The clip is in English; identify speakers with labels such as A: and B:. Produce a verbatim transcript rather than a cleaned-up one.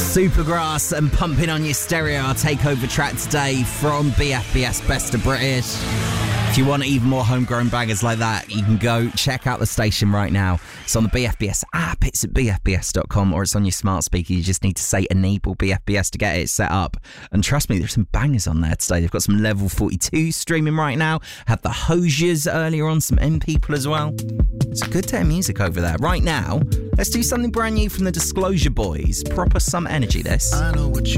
A: Supergrass and Pumping on Your Stereo, our takeover track today from B F B S Best of British. If you want even more homegrown bangers like that, you can go check out the station right now. It's on the B F B S app, it's at b f b s dot com, or it's on your smart speaker. You just need to say enable B F B S to get it set up. And trust me, there's some bangers on there today. They've got some Level forty-two streaming right now. Had the Hosiers earlier on, some M People as well. It's a good day of music over there. Right now, let's do something brand new from the Disclosure Boys. Proper Summer Energy, this.
B: I know what you